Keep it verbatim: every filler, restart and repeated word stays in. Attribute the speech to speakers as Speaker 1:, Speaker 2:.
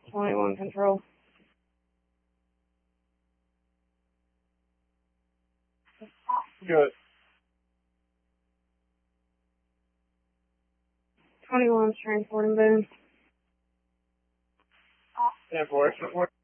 Speaker 1: twenty-one control.
Speaker 2: Good.
Speaker 1: twenty-one's transporting boom.
Speaker 2: ten four.